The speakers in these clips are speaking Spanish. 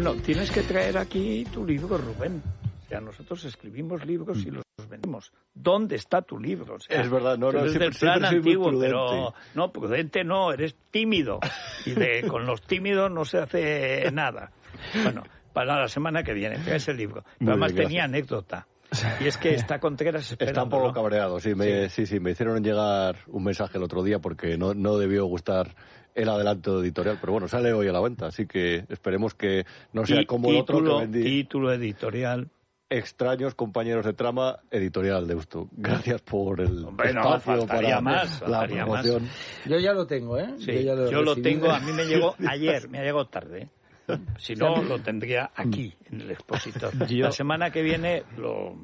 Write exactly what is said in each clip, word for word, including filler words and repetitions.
Bueno, tienes que traer aquí tu libro, Rubén. O sea, nosotros escribimos libros y los vendemos. ¿Dónde está tu libro? O sea, es verdad, no, no, eres siempre, del plan siempre soy antiguo, muy pero no, prudente no, eres tímido. Y de, con los tímidos no se hace nada. Bueno, para la semana que viene, traes el libro. Pero además bien, tenía anécdota. Y es que está Contreras esperando. Está un poco cabreado, sí me, sí. sí, sí, me hicieron llegar un mensaje el otro día porque no, no debió gustar el adelanto editorial, pero bueno, sale hoy a la venta, así que esperemos que no sea y, como el otro que vendí. Título editorial. Extraños compañeros de trama, editorial Deusto. Gracias por el Hombre, espacio no, para más, la promoción. Más. Yo ya lo tengo, ¿eh? Sí, yo ya lo, yo lo tengo, a mí me llegó ayer, me ha llegado tarde. Si no, lo tendría aquí, en el expositor. Yo... La semana que viene lo...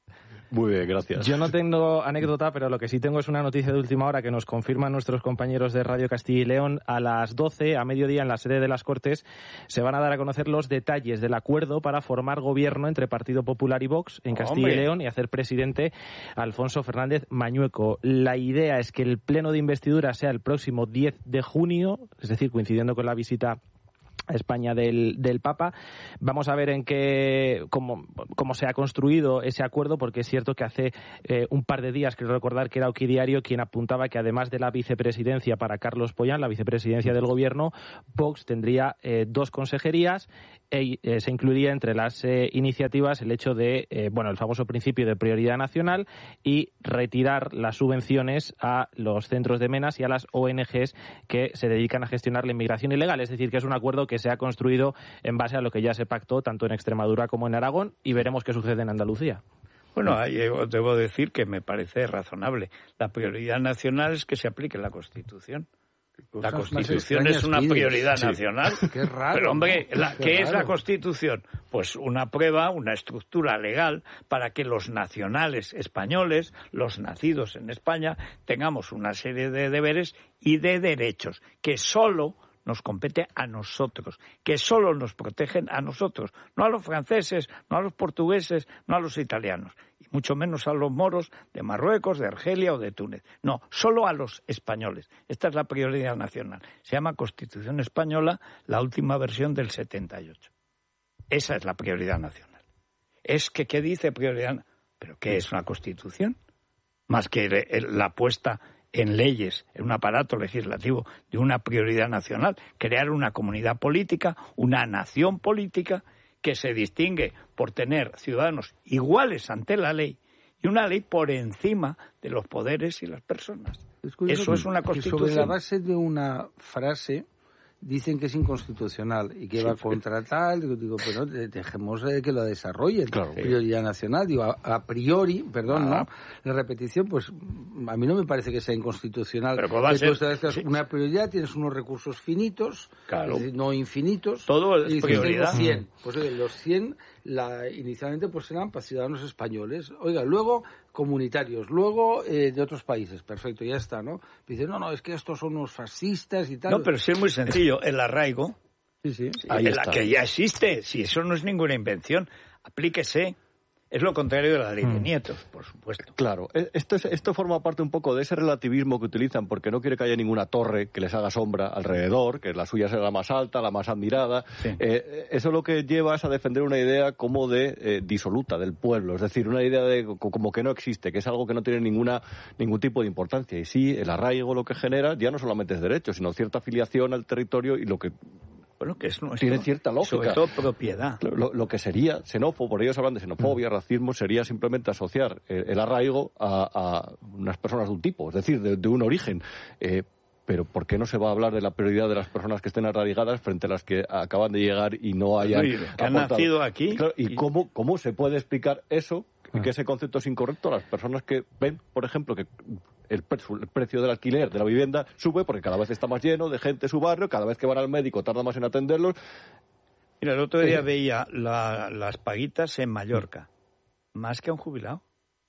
Muy bien, gracias. Yo no tengo anécdota, pero lo que sí tengo es una noticia de última hora que nos confirman nuestros compañeros de Radio Castilla y León. A las doce, a mediodía, en la sede de las Cortes, se van a dar a conocer los detalles del acuerdo para formar gobierno entre Partido Popular y Vox en Castilla ¡Hombre! y León y hacer presidente a Alfonso Fernández Mañueco. La idea es que el pleno de investidura sea el próximo diez de junio, es decir, coincidiendo con la visita a España del, del Papa. Vamos a ver en qué cómo, cómo se ha construido ese acuerdo, porque es cierto que hace eh, un par de días, creo recordar que era Oqui Diario quien apuntaba que además de la vicepresidencia para Carlos Pollán, la vicepresidencia del gobierno, Vox tendría eh, dos consejerías. E, eh, se incluiría entre las eh, iniciativas el hecho de, eh, bueno, el famoso principio de prioridad nacional y retirar las subvenciones a los centros de menas y a las O N Ges que se dedican a gestionar la inmigración ilegal. Es decir, que es un acuerdo que se ha construido en base a lo que ya se pactó tanto en Extremadura como en Aragón, y veremos qué sucede en Andalucía. Bueno, debo decir que me parece razonable. La prioridad nacional es que se aplique la Constitución. La Constitución es una prioridad sí. nacional. Qué raro. Pero, hombre, la, Qué ¿qué raro. es la Constitución? Pues una prueba, una estructura legal para que los nacionales españoles, los nacidos en España, tengamos una serie de deberes y de derechos que solo nos compete a nosotros, que solo nos protegen a nosotros, no a los franceses, no a los portugueses, no a los italianos, y mucho menos a los moros de Marruecos, de Argelia o de Túnez. No, solo a los españoles. Esta es la prioridad nacional. Se llama Constitución Española, la última versión del setenta y ocho. Esa es la prioridad nacional. Es que, ¿qué dice prioridad? ¿Pero qué es una Constitución? Más que la puesta en leyes, en un aparato legislativo de una prioridad nacional, crear una comunidad política, una nación política que se distingue por tener ciudadanos iguales ante la ley y una ley por encima de los poderes y las personas. Es Eso es una Constitución. Sobre la base de una frase dicen que es inconstitucional y que sí, va contra tal, digo, digo pero dejemos eh, que lo desarrolle, claro, prioridad nacional, digo, a, a priori, perdón, ah. ¿no? La repetición, pues a mí no me parece que sea inconstitucional. Pero ¿cómo va a ser? Entonces, sí. Una prioridad, tienes unos recursos finitos, claro, es decir, no infinitos. Todo es y prioridad. cien. Pues oye, los cien, la, inicialmente pues eran para ciudadanos españoles, oiga, luego comunitarios, luego eh, de otros países, perfecto, ya está, ¿no? Dice, no, no, es que estos son unos fascistas y tal. No, pero sí es muy sencillo, el arraigo, sí, sí. Ahí en la que ya existe, si eso no es ninguna invención, aplíquese. Es lo contrario de la ley de nietos, por supuesto. Claro, esto, es, esto forma parte un poco de ese relativismo que utilizan porque no quiere que haya ninguna torre que les haga sombra alrededor, que la suya sea la más alta, la más admirada. Sí. Eh, eso lo que lleva es a defender una idea como de eh, disoluta del pueblo, es decir, una idea de como que no existe, que es algo que no tiene ninguna ningún tipo de importancia. Y sí, el arraigo lo que genera ya no solamente es derecho, sino cierta afiliación al territorio y lo que... Bueno, que es nuestro, tiene cierta lógica. Sobre todo propiedad. Lo, lo que sería xenófobo, por ellos hablan de xenofobia, mm. racismo, sería simplemente asociar eh, el arraigo a, a unas personas de un tipo, es decir, de, de un origen. Eh, pero ¿por qué no se va a hablar de la prioridad de las personas que estén arraigadas frente a las que acaban de llegar y no hayan sí, que han nacido aquí? Claro, ¿y, y... ¿cómo, cómo se puede explicar eso? Y que ese concepto es incorrecto a las personas que ven, por ejemplo, que el, pre- el precio del alquiler de la vivienda sube porque cada vez está más lleno de gente en su barrio, cada vez que van al médico tarda más en atenderlos. Mira, el otro día eh, veía la, las paguitas en Mallorca, más que a un jubilado.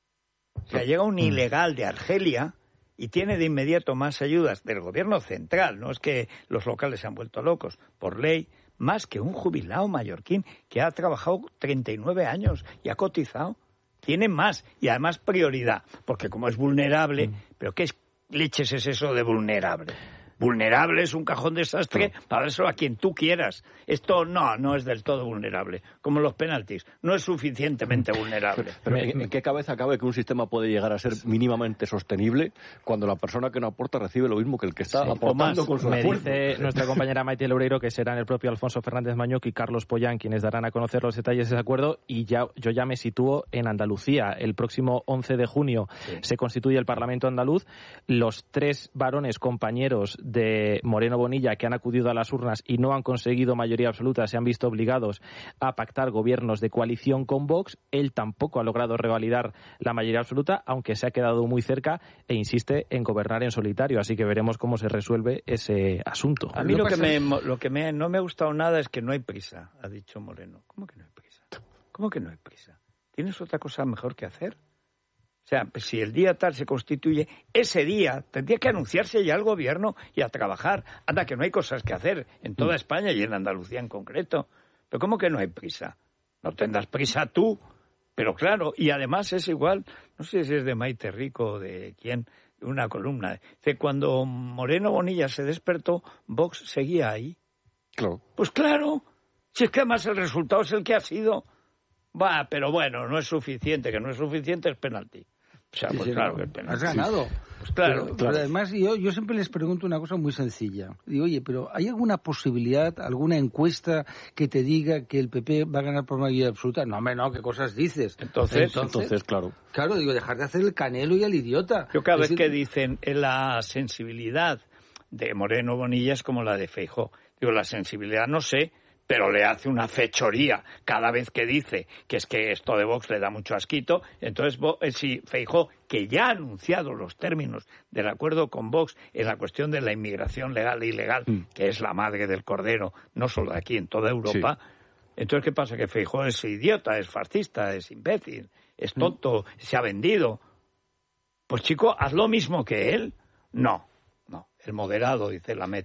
O sea, llega un ilegal de Argelia y tiene de inmediato más ayudas del gobierno central, no es que los locales se han vuelto locos, por ley, más que un jubilado mallorquín que ha trabajado treinta y nueve años y ha cotizado. Tiene más y además prioridad, porque como es vulnerable, mm. ¿pero qué es, leches es eso de vulnerable? Vulnerable es un cajón desastre claro. para eso a quien tú quieras. Esto no, no es del todo vulnerable. Como los penaltis, no es suficientemente vulnerable. Pero ¿en, ¿en qué cabeza cabe que un sistema puede llegar a ser mínimamente sostenible cuando la persona que no aporta recibe lo mismo que el que está sí, aportando con su Me esfuerzo? dice nuestra compañera Maite Loureiro que serán el propio Alfonso Fernández Mañoc y Carlos Pollán quienes darán a conocer los detalles de ese acuerdo, y ya yo ya me sitúo en Andalucía. El próximo once de junio sí. se constituye el Parlamento andaluz. Los tres varones compañeros de Moreno Bonilla que han acudido a las urnas y no han conseguido mayoría absoluta se han visto obligados a pactar gobiernos de coalición con Vox. Él tampoco ha logrado revalidar la mayoría absoluta, aunque se ha quedado muy cerca e insiste en gobernar en solitario. Así que veremos cómo se resuelve ese asunto. A mí lo que, me, lo que me, no me ha gustado nada es que no hay prisa, ha dicho Moreno. ¿Cómo que no hay prisa? ¿Cómo que no hay prisa? ¿Tienes otra cosa mejor que hacer? O sea, si el día tal se constituye, ese día tendría que anunciarse ya el gobierno y a trabajar. Anda, que no hay cosas que hacer en toda España y en Andalucía en concreto. Pero ¿cómo que no hay prisa? No tendrás prisa tú. Pero claro, y además es igual, no sé si es de Maite Rico o de quién, una columna. Dice, cuando Moreno Bonilla se despertó, Vox seguía ahí. Claro. Pues claro, si es que además el resultado es el que ha sido. Va, pero bueno, no es suficiente, que no es suficiente es penalti. O sea, pues sí, claro no, que el penalti. Has ganado. Pues claro, pero, claro. Pero además yo, yo siempre les pregunto una cosa muy sencilla. Digo, oye, pero ¿hay alguna posibilidad, alguna encuesta que te diga que el P P va a ganar por mayoría absoluta? No, hombre, no, ¿qué cosas dices? Entonces, entonces, entonces claro. Claro, digo, dejar de hacer el canelo y el idiota. Yo cada es vez decir, que dicen en la sensibilidad de Moreno Bonilla es como la de Feijóo. Digo, la sensibilidad no sé, pero le hace una fechoría cada vez que dice que es que esto de Vox le da mucho asquito. Entonces, si Feijóo, que ya ha anunciado los términos del acuerdo con Vox en la cuestión de la inmigración legal e ilegal, mm. que es la madre del cordero, no solo aquí, en toda Europa, sí. Entonces, ¿qué pasa? Que Feijóo es idiota, es fascista, es imbécil, es tonto, mm. se ha vendido. Pues, chico, haz lo mismo que él. No, no, el moderado, dice Lamet.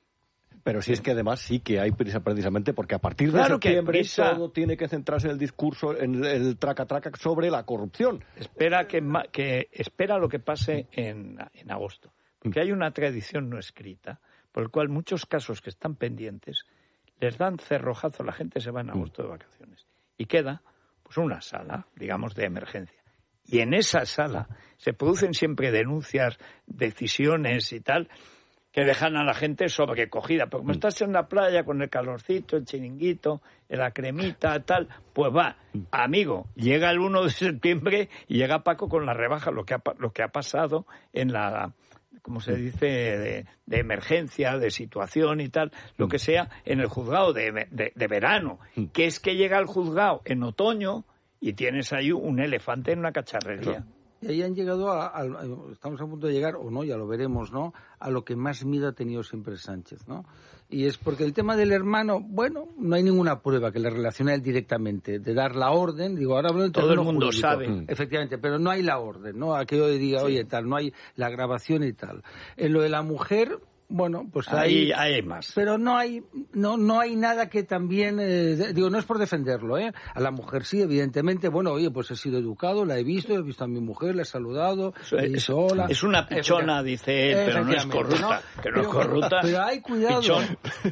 Pero si es que además sí que hay prisa precisamente porque a partir de claro septiembre todo tiene que centrarse en el discurso, en el traca-traca sobre la corrupción. Espera que, que espera lo que pase en, en agosto. Porque hay una tradición no escrita por el cual muchos casos que están pendientes les dan cerrojazo, la gente se va en agosto de vacaciones. Y queda pues una sala, digamos, de emergencia. Y en esa sala se producen siempre denuncias, decisiones y tal, que dejan a la gente sobrecogida. Pero como estás en la playa con el calorcito, el chiringuito, la cremita, tal, pues va, amigo, llega el uno de septiembre y llega Paco con la rebaja, lo que ha, lo que ha pasado en la, como se dice, de, de emergencia, de situación y tal, lo que sea, en el juzgado de, de, de verano, que es que llega el juzgado en otoño y tienes ahí un elefante en una cacharrería. Y ahí han llegado, a, a, estamos a punto de llegar, o no, ya lo veremos, ¿no?, a lo que más miedo ha tenido siempre Sánchez, ¿no? Y es porque el tema del hermano, bueno, no hay ninguna prueba que le relacione a él directamente, de dar la orden, digo, ahora hablo en todo el mundo jurídico, sabe. Efectivamente, pero no hay la orden, ¿no? Aquello de diga, sí. oye, tal, no hay la grabación y tal. En lo de la mujer, bueno, pues ahí hay, hay más. Pero no hay no no hay nada que también, eh, digo, no es por defenderlo, ¿eh? A la mujer sí, evidentemente, bueno, oye, pues he sido educado, la he visto, he visto a mi mujer, la he saludado, le he dicho hola. Es una pichona, dice él, pero no es corrupta, ¿no? Que no pero, es corrupta. Pero hay cuidado. Pichón.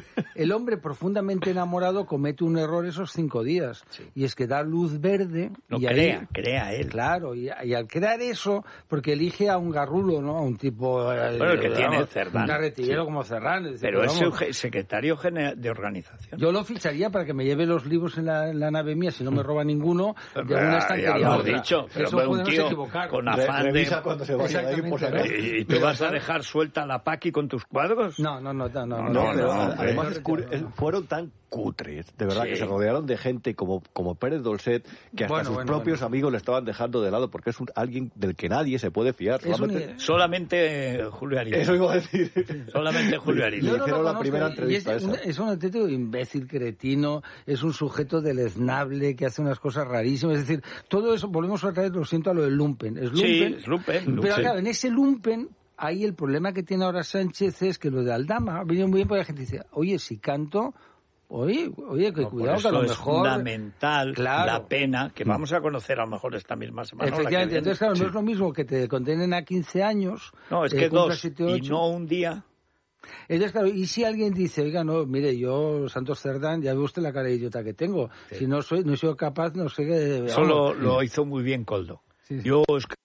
El hombre profundamente enamorado comete un error esos cinco días, sí. y es que da luz verde. No y crea, ahí, crea él. Claro, y, y al crear eso, porque elige a un garrulo, ¿no? A un tipo... Eh, bueno, el que tiene Cerdán. Sí. como Ferran. Es decir, pero es vamos, su secretario general de organización. Yo lo ficharía para que me lleve los libros en la, en la nave mía, si no me roba ninguno, de pero, una estantería. Ya lo he dicho, pero eso un tío con afán Re, de... cuando se vaya de ahí, pues, ¿Y, y tú vas a dejar suelta la Paqui con tus cuadros? No, no, no. No, no, no, no, no, no además no, fueron tan cutres, de verdad, sí. que se rodearon de gente como, como Pérez Dolcet, que hasta bueno, sus bueno, propios bueno. amigos le estaban dejando de lado, porque es un, alguien del que nadie se puede fiar. Solamente, un... solamente Julio Arias. Eso iba a decir. Solamente Julio Arias. Le hicieron la primera entrevista es, un, es un auténtico imbécil, cretino, es un sujeto deleznable que hace unas cosas rarísimas. Es decir, todo eso, volvemos otra vez, lo siento, a lo del lumpen. Es lumpen, sí, es lumpen. Pero lumpen. Claro, en ese lumpen, ahí el problema que tiene ahora Sánchez es que lo de Aldama ha venido muy bien porque la gente dice, oye, si canto... Oye, oye, que no, cuidado, que a lo es mejor... es fundamental claro. la pena, que vamos a conocer a lo mejor esta misma semana. Efectivamente, que entonces claro, sí. no es lo mismo que te condenen a quince años... No, es eh, que dos, siete, y no un día, Entonces, claro, y si alguien dice, oiga, no, mire, yo, Santos Cerdán, ya ve usted la cara de idiota que tengo. Sí. Si no soy, no soy capaz, no sé qué... Solo lo hizo muy bien Koldo. Sí, sí. Yo es que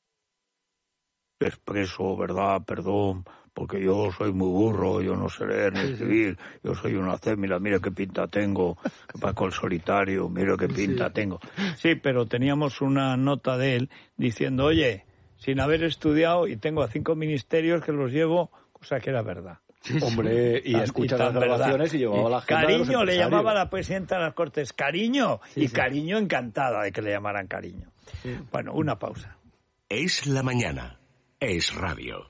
expreso, ¿verdad? Perdón, porque yo soy muy burro, yo no sé leer ni escribir, sí, sí. Yo soy una cémila, mira qué pinta tengo, que Paco el Solitario, mira qué pinta sí. tengo. Sí, pero teníamos una nota de él diciendo, oye, sin haber estudiado, y tengo a cinco ministerios que los llevo, cosa que era verdad. Sí, sí. Hombre, y escucha las grabaciones y llevaba la agenda. Cariño le llamaba a la presidenta de las Cortes, cariño, sí, y sí. Cariño encantada de que le llamaran cariño. Sí. Bueno, una pausa. Es la mañana. Es radio.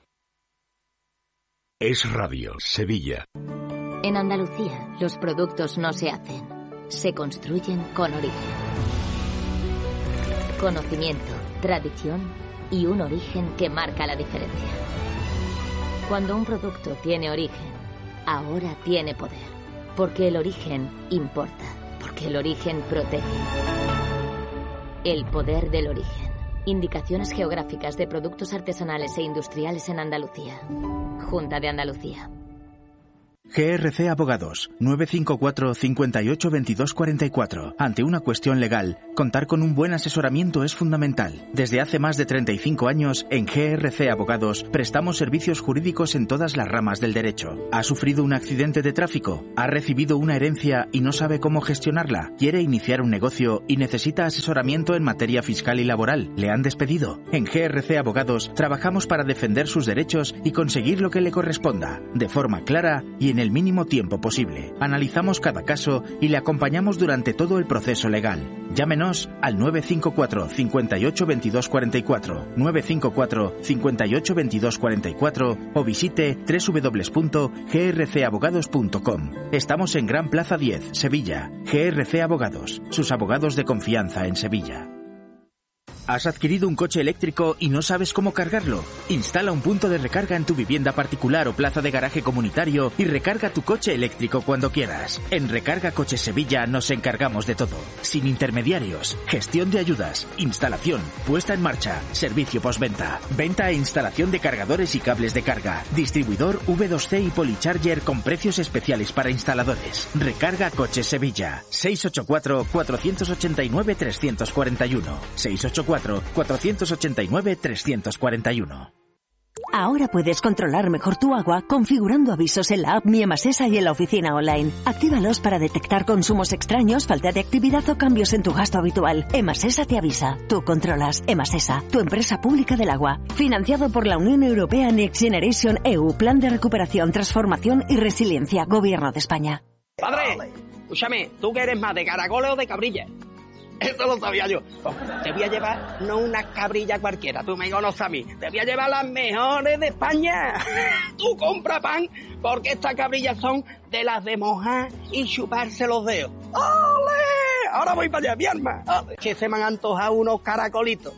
Es radio, Sevilla. En Andalucía, los productos no se hacen, se construyen con origen. Conocimiento, tradición y un origen que marca la diferencia. Cuando un producto tiene origen, ahora tiene poder. Porque el origen importa. Porque el origen protege. El poder del origen. Indicaciones geográficas de productos artesanales e industriales en Andalucía. Junta de Andalucía. G R C Abogados, nueve cinco cuatro, cinco ocho, veintidós cuarenta y cuatro. Ante una cuestión legal, contar con un buen asesoramiento es fundamental. Desde hace más de treinta y cinco años, en G R C Abogados, prestamos servicios jurídicos en todas las ramas del derecho. ¿Ha sufrido un accidente de tráfico? ¿Ha recibido una herencia y no sabe cómo gestionarla? ¿Quiere iniciar un negocio y necesita asesoramiento en materia fiscal y laboral? ¿Le han despedido? En G R C Abogados, trabajamos para defender sus derechos y conseguir lo que le corresponda, de forma clara y en el mínimo tiempo posible. Analizamos cada caso y le acompañamos durante todo el proceso legal. Llámenos al nueve cinco cuatro, cinco ocho, veintidós cuarenta y cuatro, nueve cinco cuatro, cinco ocho, veintidós cuarenta y cuatro o visite doble u doble u doble u punto g r c abogados punto com. Estamos en Gran Plaza diez, Sevilla. G R C Abogados, sus abogados de confianza en Sevilla. ¿Has adquirido un coche eléctrico y no sabes cómo cargarlo? Instala un punto de recarga en tu vivienda particular o plaza de garaje comunitario y recarga tu coche eléctrico cuando quieras. En Recarga Coches Sevilla nos encargamos de todo. Sin intermediarios, gestión de ayudas, instalación, puesta en marcha, servicio postventa, venta e instalación de cargadores y cables de carga, distribuidor V dos C y Policharger con precios especiales para instaladores. Recarga Coches Sevilla. seis ocho cuatro, cuatro ocho nueve, tres cuatro uno. seis ocho cuatro, cuatro ocho nueve, tres cuatro uno. Ahora puedes controlar mejor tu agua configurando avisos en la app Mi Emasesa y en la oficina online. Actívalos para detectar consumos extraños, falta de actividad o cambios en tu gasto habitual. Emasesa te avisa. Tú controlas. Emasesa, tu empresa pública del agua. Financiado por la Unión Europea Next Generation E U, Plan de Recuperación, Transformación y Resiliencia, Gobierno de España. Padre, escúchame, ¿tú que eres más de caracoles o de cabrilla? Eso lo sabía yo. Te voy a llevar no una cabrilla cualquiera, tú me conoces a mí. Te voy a llevar las mejores de España. Tú compra pan, porque estas cabrillas son de las de mojar y chuparse los dedos. ¡Ole! Ahora voy para allá, mi arma. ¡Ole! Que se me han antojado unos caracolitos.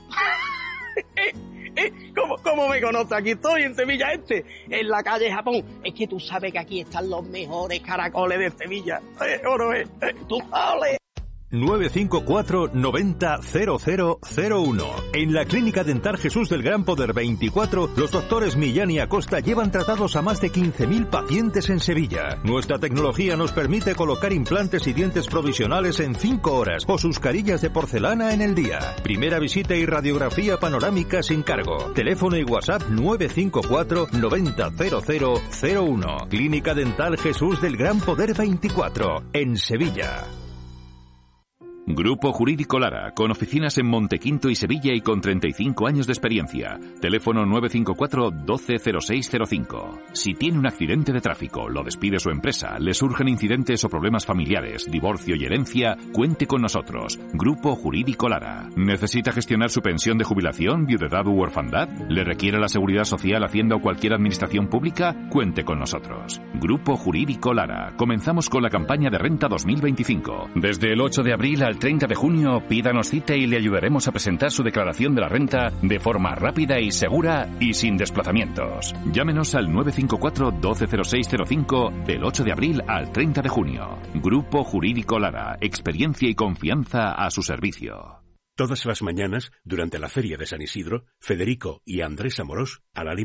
¿Cómo, ¿Cómo me conoces? Aquí estoy en Sevilla Este, en la calle Japón. Es que tú sabes que aquí están los mejores caracoles de Sevilla. ¿Eh, o no es? ¿Eh? ¿Tú? ¡Ole! nueve cinco cuatro, noventa, cero cero cero uno. En la Clínica Dental Jesús del Gran Poder veinticuatro, los doctores Millán y Acosta llevan tratados a más de quince mil pacientes en Sevilla. Nuestra tecnología nos permite colocar implantes y dientes provisionales en cinco horas o sus carillas de porcelana en el día. Primera visita y radiografía panorámica sin cargo. Teléfono y WhatsApp nueve cinco cuatro, noventa, cero cero cero uno. Clínica Dental Jesús del Gran Poder veinticuatro, en Sevilla. Grupo Jurídico Lara, con oficinas en Montequinto y Sevilla y con treinta y cinco años de experiencia. Teléfono nueve cinco cuatro, doce, cero seis cero cinco. Si tiene un accidente de tráfico, lo despide su empresa, le surgen incidentes o problemas familiares, divorcio y herencia, cuente con nosotros. Grupo Jurídico Lara. ¿Necesita gestionar su pensión de jubilación, viudedad u orfandad? ¿Le requiere la Seguridad Social, Hacienda o cualquier administración pública? Cuente con nosotros. Grupo Jurídico Lara. Comenzamos con la campaña de renta dos mil veinticinco. Desde el ocho de abril al treinta de junio, pídanos cita y le ayudaremos a presentar su declaración de la renta de forma rápida y segura y sin desplazamientos. Llámenos al nueve cinco cuatro, doce, cero seis cero cinco del ocho de abril al treinta de junio. Grupo Jurídico Lara. Experiencia y confianza a su servicio. Todas las mañanas, durante la Feria de San Isidro, Federico y Andrés Amorós, a la Limón,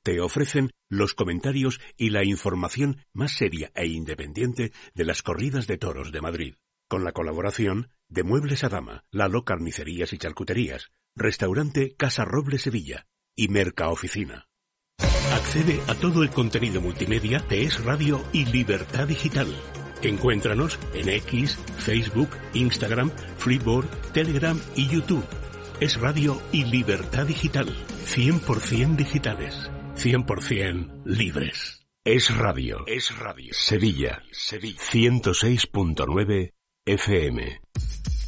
te ofrecen los comentarios y la información más seria e independiente de las corridas de toros de Madrid. Con la colaboración de Muebles a Dama, Lalo Carnicerías y Charcuterías, Restaurante Casa Roble Sevilla y Mercaoficina. Accede a todo el contenido multimedia de Es Radio y Libertad Digital. Encuéntranos en X, Facebook, Instagram, Flipboard, Telegram y YouTube. Es Radio y Libertad Digital. cien por ciento digitales. cien por ciento libres. Es Radio. Es Radio. Sevilla. Sevilla. ciento seis punto nueve F M.